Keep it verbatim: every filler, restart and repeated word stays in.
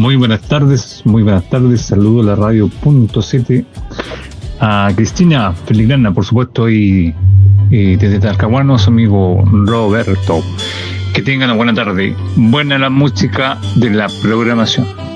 Muy buenas tardes, muy buenas tardes. Saludo a la radio punto siete, a Cristina Filigrana, por supuesto, y, y desde Talcahuano, su amigo Roberto. Que tengan una buena tarde. Buena la música de la programación.